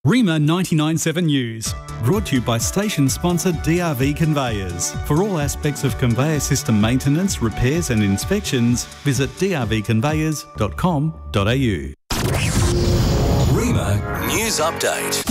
Rima 99.7 News, brought to you by station sponsor DRV Conveyors. For all aspects of conveyor system maintenance, repairs and inspections, visit drvconveyors.com.au. Rima News Update.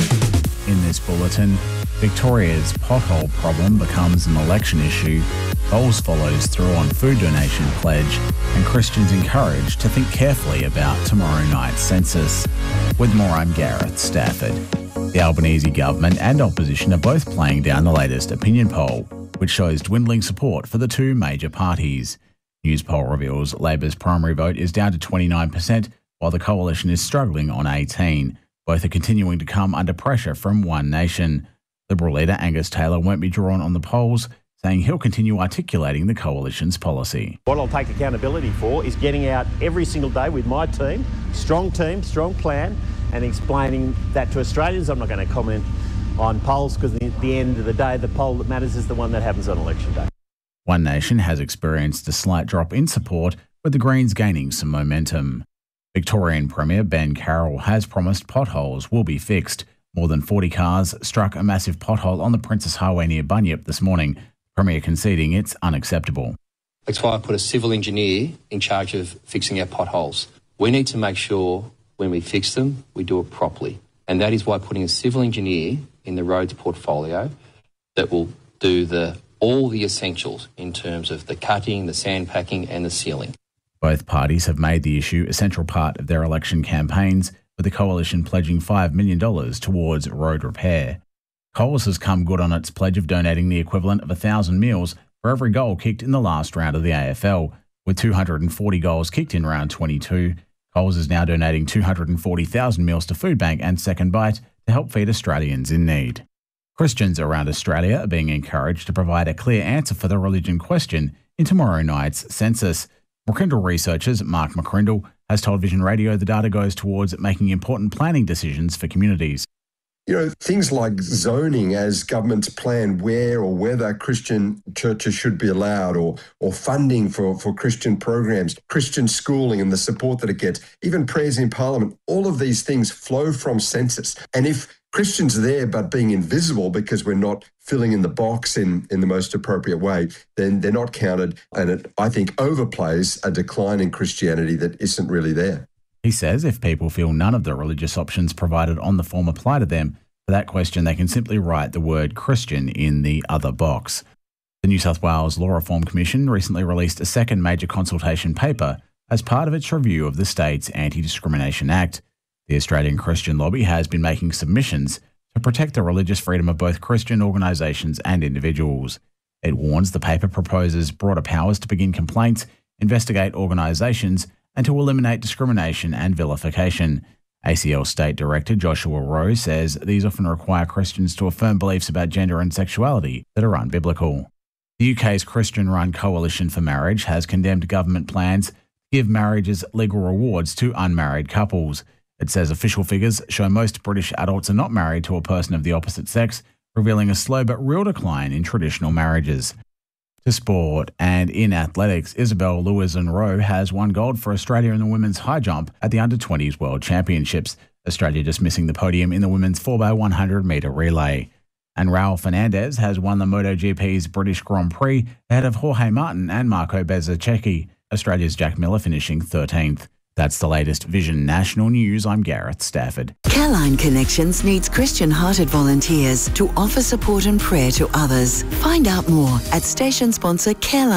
In this bulletin, Victoria's pothole problem becomes an election issue, Coles follows through on food donation pledge, and Christians encouraged to think carefully about tomorrow night's census. With more, I'm Gareth Stafford. The Albanese government and opposition are both playing down the latest opinion poll, which shows dwindling support for the two major parties. News poll reveals Labor's primary vote is down to 29%, while the coalition is struggling on 18%. Both are continuing to come under pressure from One Nation. Liberal leader Angus Taylor won't be drawn on the polls, saying he'll continue articulating the coalition's policy. What I'll take accountability for is getting out every single day with my team, strong plan, and explaining that to Australians. I'm not going to comment on polls because at the end of the day, the poll that matters is the one that happens on election day. One Nation has experienced a slight drop in support, with the Greens gaining some momentum. Victorian Premier Ben Carroll has promised potholes will be fixed. More than 40 cars struck a massive pothole on the Princess Highway near Bunyip this morning, Premier conceding it's unacceptable. That's why I put a civil engineer in charge of fixing our potholes. We need to make sure when we fix them, we do it properly. And that is why putting a civil engineer in the roads portfolio that will do all the essentials in terms of the cutting, the sandpacking and the sealing. Both parties have made the issue a central part of their election campaigns, with the coalition pledging $5 million towards road repair. Coles has come good on its pledge of donating the equivalent of 1,000 meals for every goal kicked in the last round of the AFL. With 240 goals kicked in round 22, Coles is now donating 240,000 meals to Foodbank and Second Bite to help feed Australians in need. Christians around Australia are being encouraged to provide a clear answer for the religion question in tomorrow night's census. McCrindle researchers Mark McCrindle has told Vision Radio the data goes towards making important planning decisions for communities. You know, things like zoning as governments plan where or whether Christian churches should be allowed, or funding for Christian programs, Christian schooling and the support that it gets, even prayers in Parliament, all of these things flow from census. And if Christians are there but being invisible because we're not filling in the box in the most appropriate way, then they're not counted, and it, I think, overplays a decline in Christianity that isn't really there. He says if people feel none of the religious options provided on the form apply to them, for that question they can simply write the word Christian in the other box. The New South Wales Law Reform Commission recently released a second major consultation paper as part of its review of the state's Anti-Discrimination Act. The Australian Christian Lobby has been making submissions to protect the religious freedom of both Christian organisations and individuals. It warns the paper proposes broader powers to begin complaints, investigate organisations, and to eliminate discrimination and vilification. ACL State Director Joshua Rowe says these often require Christians to affirm beliefs about gender and sexuality that are unbiblical. The UK's Christian-run Coalition for Marriage has condemned government plans to give marriages legal rewards to unmarried couples. It says official figures show most British adults are not married to a person of the opposite sex, revealing a slow but real decline in traditional marriages. To sport, and in athletics, Isabel Lewis-Rowe has won gold for Australia in the women's high jump at the Under-20s World Championships, Australia just missing the podium in the women's 4x100 metre relay. And Raul Fernandez has won the MotoGP's British Grand Prix ahead of Jorge Martin and Marco Bezzecchi, Australia's Jack Miller finishing 13th. That's the latest Vision National News. I'm Gareth Stafford. Careline Connections needs Christian-hearted volunteers to offer support and prayer to others. Find out more at station sponsor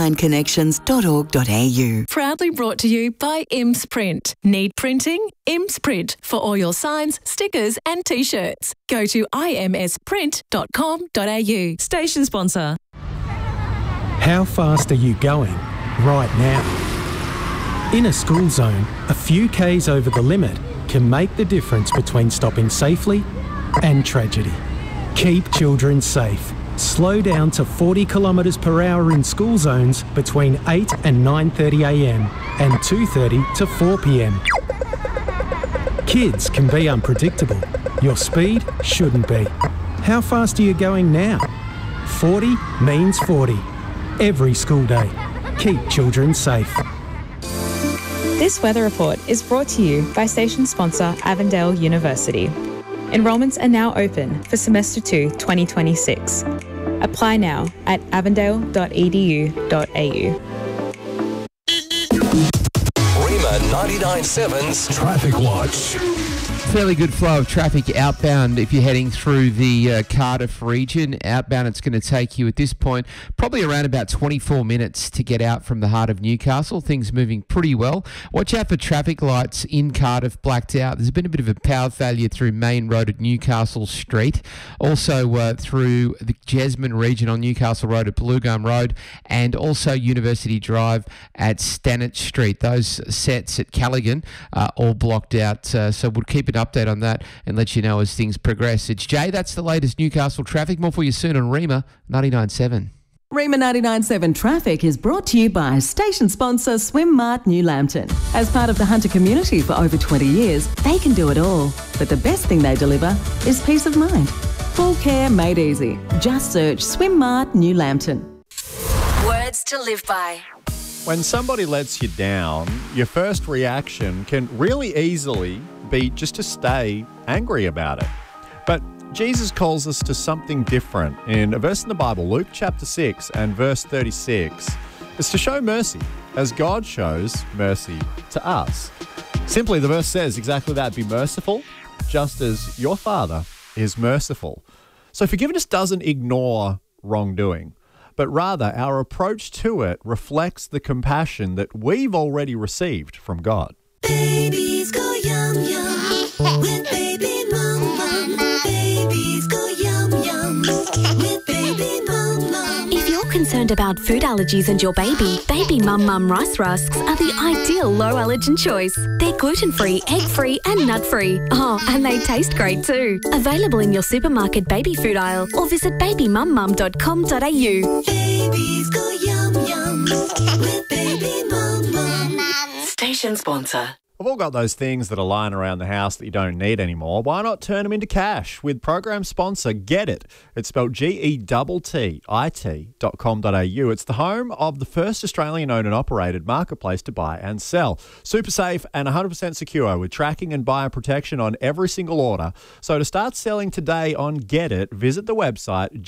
carelineconnections.org.au. Proudly brought to you by IMS Print. Need printing? IMS Print for all your signs, stickers and T-shirts. Go to imsprint.com.au. Station sponsor. How fast are you going right now? In a school zone, a few Ks over the limit can make the difference between stopping safely and tragedy. Keep children safe. Slow down to 40 kilometres per hour in school zones between 8 and 9:30am and 2:30 to 4pm. Kids can be unpredictable. Your speed shouldn't be. How fast are you going now? 40 means 40. Every school day. Keep children safe. This weather report is brought to you by station sponsor Avondale University. Enrolments are now open for semester 2 2026. Apply now at avondale.edu.au. Rima 99.7's Traffic Watch. Fairly good flow of traffic outbound if you're heading through the Cardiff region. Outbound, it's going to take you at this point probably around about 24 minutes to get out from the heart of Newcastle. Things moving pretty well. Watch out for traffic lights in Cardiff blacked out. There's been a bit of a power failure through Main Road at Newcastle Street. Also through the Jesmond region on Newcastle Road at Blue Gum Road, and also University Drive at Stanage Street. Those sets at Callaghan are all blocked out, so we'll keep an update on that and let you know as things progress. It's Jay, that's the latest Newcastle traffic. More for you soon on Rima 99.7. Rima 99.7 Traffic is brought to you by station sponsor Swimmart New Lambton. As part of the Hunter community for over 20 years, they can do it all. But the best thing they deliver is peace of mind. Full care made easy. Just search Swimmart New Lambton. Words to live by. When somebody lets you down, your first reaction can really easily be just to stay angry about it. But Jesus calls us to something different. In a verse in the Bible, Luke chapter 6 and verse 36, is to show mercy as God shows mercy to us. Simply, the verse says exactly that: be merciful just as your Father is merciful. So forgiveness doesn't ignore wrongdoing, but rather our approach to it reflects the compassion that we've already received from God. Babies go yum yum with baby mum mum. Babies go yum yum with baby mum mum. If you're concerned about food allergies and your baby, Baby Mum Mum Rice Rusks are the ideal low allergen choice. They're gluten-free, egg-free and nut-free. Oh, and they taste great too. Available in your supermarket baby food aisle or visit babymummum.com.au. Babies go yum yum with baby mum mum. Station sponsor. We've all got those things that are lying around the house that you don't need anymore. Why not turn them into cash with program sponsor Get It? It's spelled GETTIT.com.au. It's the home of the first Australian-owned and operated marketplace to buy and sell. Super safe and 100% secure with tracking and buyer protection on every single order. So to start selling today on Get It, visit the website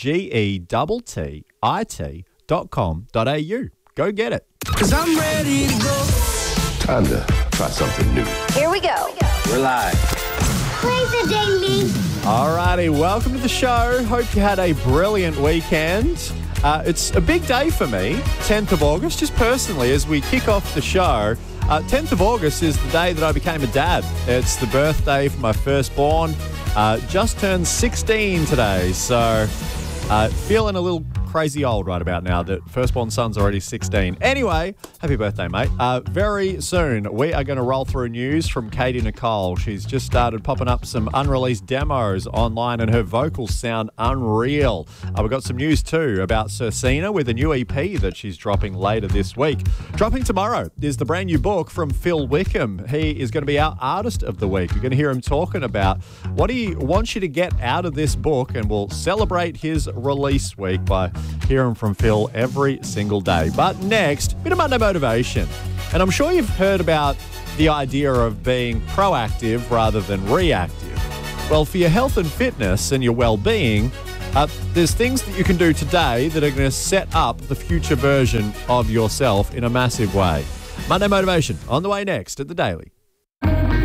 GETTIT.com.au. Go get it. 'Cause I'm ready to go. Time to try something new. Here we go. We're live. Play the daily. Alrighty, welcome to the show. Hope you had a brilliant weekend. It's a big day for me, 10th of August, just personally, as we kick off the show. 10th of August is the day that I became a dad. It's the birthday for my firstborn. Just turned 16 today, so feeling a little crazy old right about now. That firstborn son's already 16. Anyway, happy birthday, mate. Very soon, we are going to roll through news from Katie Nicole. She's just started popping up some unreleased demos online, and her vocals sound unreal. We've got some news, too, about Cersina with a new EP that she's dropping later this week. Dropping tomorrow is the brand new book from Phil Wickham. He is going to be our Artist of the Week. You're going to hear him talking about what he wants you to get out of this book, and we'll celebrate his release week by hearing from Phil every single day. But next, bit of Monday motivation. And I'm sure you've heard about the idea of being proactive rather than reactive. Well, for your health and fitness and your well-being, there's things that you can do today that are going to set up the future version of yourself in a massive way. Monday motivation on the way next at The Daily.